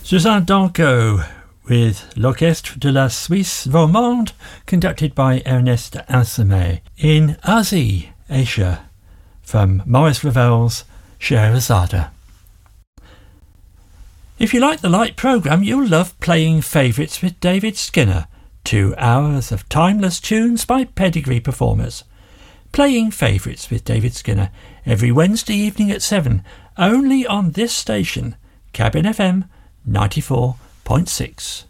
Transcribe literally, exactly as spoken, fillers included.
Suzanne Danco with L'Orchestre de la Suisse Romande, conducted by Ernest Ansermet, in Asie, Asia, from Maurice Ravel's Scheherazade. If you like the light programme, you'll love Playing Favourites with David Skinner, two hours of timeless tunes by pedigree performers. Playing Favourites with David Skinner, every Wednesday evening at seven, only on this station, Cabin F M ninety-four point six.